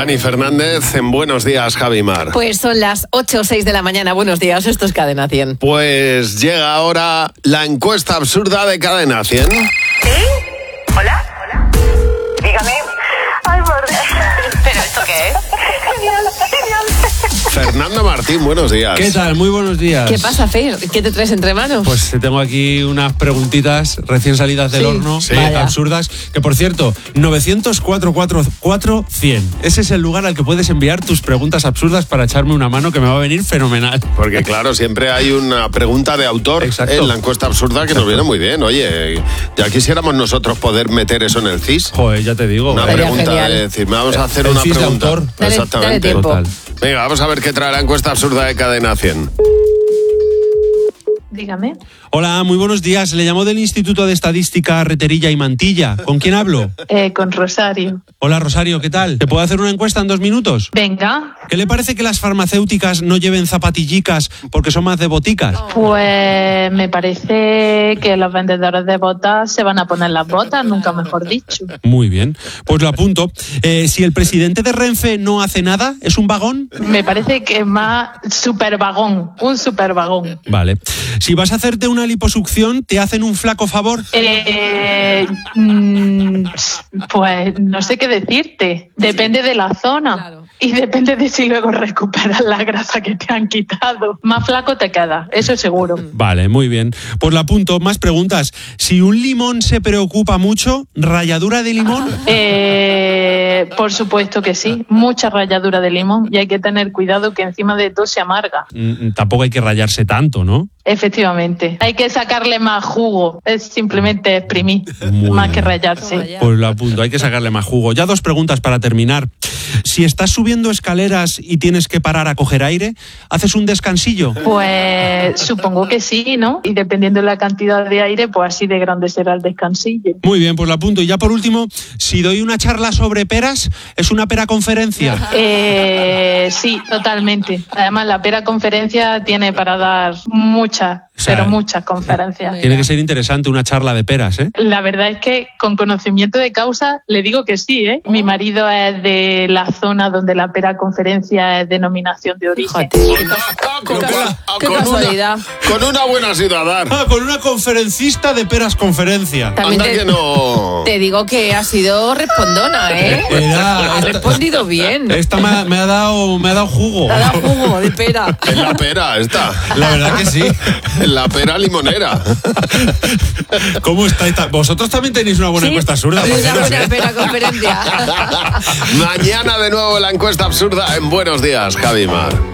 Dani Fernández en Buenos Días, Javimar. Pues son las 8 o 6 de la mañana. Buenos días, esto es Cadena 100. Pues llega ahora la encuesta absurda de Cadena 100. ¿Sí? ¿Hola? Dígame. Ay, por Dios. ¿Pero esto qué es? Genial. Fernando Martín, buenos días. ¿Qué tal? Muy buenos días. ¿Qué pasa, Fer? ¿Qué te traes entre manos? Pues tengo aquí unas preguntitas recién salidas del horno, absurdas, que por cierto, 900-444-100. Ese es el lugar al que puedes enviar tus preguntas absurdas para echarme una mano, que me va a venir fenomenal. Porque claro, siempre hay una pregunta de autor en la encuesta absurda que nos viene muy bien. Oye, ya quisiéramos nosotros poder meter eso en el CIS. Joder, ya te digo. Una pregunta, es decir, vamos a hacer el una CIS pregunta. de autor. Exactamente. Dale tiempo. Total. Venga, vamos a ver qué trae la encuesta absurda de Cadena 100. Dígame. Hola, muy buenos días. Le llamo del Instituto de Estadística Reterilla y Mantilla. ¿Con quién hablo? Con Rosario. Hola, Rosario, ¿qué tal? ¿Te puedo hacer una encuesta en 2 minutos? Venga. ¿Qué le parece que las farmacéuticas no lleven zapatillicas porque son más de boticas? Pues me parece que los vendedores de botas se van a poner las botas, nunca mejor dicho. Muy bien, pues lo apunto. Si el presidente de Renfe no hace nada, ¿es un vagón? Me parece que es más supervagón, un supervagón. Vale. Si vas a hacerte una liposucción, ¿te hacen un flaco favor? Pues no sé qué decirte. Depende de la zona. Claro. Y depende de si luego recuperas la grasa que te han quitado. Más flaco te queda, eso seguro. Vale, muy bien. Pues lo apunto. Más preguntas. Si un limón se preocupa mucho, ¿ralladura de limón? Por supuesto que sí. Mucha ralladura de limón. Y hay que tener cuidado que encima de todo se amarga. Tampoco hay que rayarse tanto, ¿no? Efectivamente. Hay que sacarle más jugo. Es simplemente exprimir, Muy más bien. que rayarse. Pues lo apunto. Hay que sacarle más jugo. Ya 2 preguntas para terminar. Si estás subiendo escaleras y tienes que parar a coger aire, ¿haces un descansillo? Pues supongo que sí, ¿no? Y dependiendo de la cantidad de aire, pues así de grande será el descansillo. Muy bien, pues lo apunto. Y ya por último, si doy una charla sobre peras, ¿es una pera conferencia? Sí, totalmente. Además, la pera conferencia tiene para dar muchas, pero muchas conferencias. Tiene que ser interesante una charla de peras, ¿eh? La verdad es que con conocimiento de causa le digo que sí, ¿eh? Mi marido es de la zona donde la pera conferencia es denominación de origen. Qué casualidad. Con una buena ciudadana. Con una conferencista de peras conferencia. También Anda que no. te digo que ha sido respondona, ¿eh? Ha respondido bien. Esta me ha dado jugo. Te ha dado jugo de pera. En la pera esta. La verdad que sí. En la pera limonera. ¿Cómo estáis? Vosotros también tenéis una buena encuesta absurda. Una parceros, buena ¿eh? pera conferencia. Mañana de nuevo la encuesta absurda en Buenos Días, Javimar.